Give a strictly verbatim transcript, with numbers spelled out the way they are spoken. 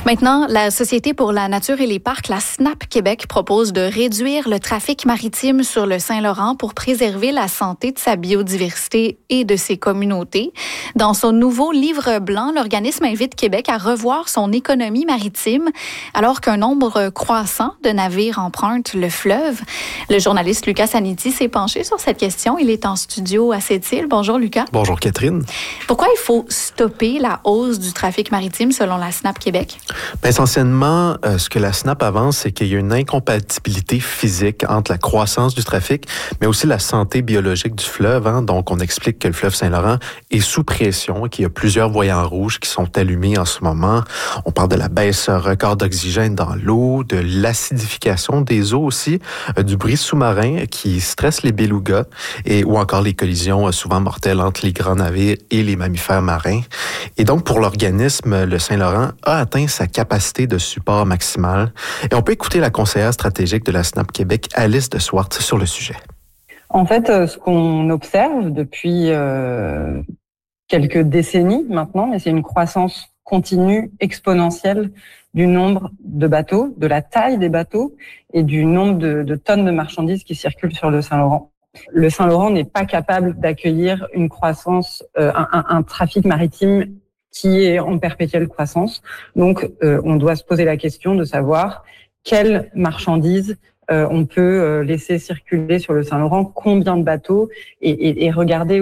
Maintenant, la Société pour la nature et les parcs, la S N A P Québec, propose de réduire le trafic maritime sur le Saint-Laurent pour préserver la santé de sa biodiversité et de ses communautés. Dans son nouveau livre blanc, l'organisme invite Québec à revoir son économie maritime alors qu'un nombre croissant de navires empruntent le fleuve. Le journaliste Lucas Saniti s'est penché sur cette question. Il est en studio à Sept-Îles. Bonjour Lucas. Bonjour Catherine. Pourquoi il faut stopper la hausse du trafic maritime selon la S N A P Québec? Bien, essentiellement, euh, ce que la S N A P avance, c'est qu'il y a une incompatibilité physique entre la croissance du trafic, mais aussi la santé biologique du fleuve. Hein. Donc, on explique que le fleuve Saint-Laurent est sous pression, qu'il y a plusieurs voyants rouges qui sont allumés en ce moment. On parle de la baisse record d'oxygène dans l'eau, de l'acidification des eaux aussi, euh, du bruit sous-marin qui stresse les belugas, et ou encore les collisions euh, souvent mortelles entre les grands navires et les mammifères marins. Et donc, pour l'organisme, le Saint-Laurent a atteint sa capacité de support maximale. Et on peut écouter la conseillère stratégique de la S N A P Québec, Alice de Swart, sur le sujet. En fait, ce qu'on observe depuis euh, quelques décennies maintenant, mais c'est une croissance continue, exponentielle du nombre de bateaux, de la taille des bateaux et du nombre de, de tonnes de marchandises qui circulent sur le Saint-Laurent. Le Saint-Laurent n'est pas capable d'accueillir une croissance, euh, un, un, un trafic maritime qui est en perpétuelle croissance. Donc, euh, on doit se poser la question de savoir quelles marchandises euh, on peut euh, laisser circuler sur le Saint-Laurent, combien de bateaux, et, et, et regarder